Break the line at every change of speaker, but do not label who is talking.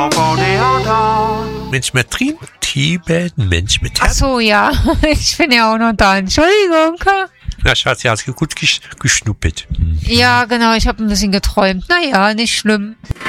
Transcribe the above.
Mensch mit Trin, Mensch mit
Ach
Herz.
so, ja. Ich bin ja auch noch da. Entschuldigung.
Na, Schatz, ja, hast gut geschnuppert.
Ja, genau. Ich habe ein bisschen geträumt. Naja, nicht schlimm.